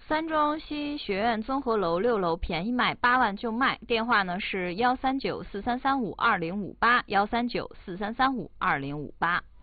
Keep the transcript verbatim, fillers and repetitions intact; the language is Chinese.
三中西学院综合楼六楼便宜卖，八万就卖。电话呢是幺三九四三三五二零五八，幺三九四三三五二零五八。